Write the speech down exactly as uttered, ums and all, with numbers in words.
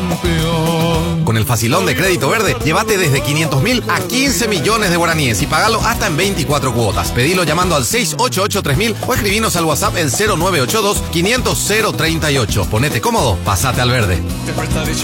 campeón. Con el facilón de Crédito Verde, llévate desde quinientos mil a quince millones de guaraníes y pagalo hasta en veinticuatro cuotas. Pedilo llamando al seis ocho ocho tres mil o escribinos al WhatsApp el cero nueve ocho dos quinientos cero treinta y ocho. Ponete cómodo, pasate al verde.